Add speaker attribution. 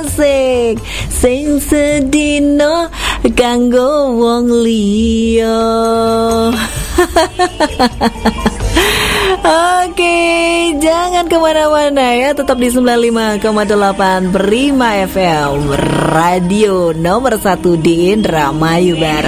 Speaker 1: asik. Sing sedino kanggo wong liya. Oke, jangan kemana-mana ya, tetap di 95,8 Prima FM, radio nomor 1 di Indramayu Barat.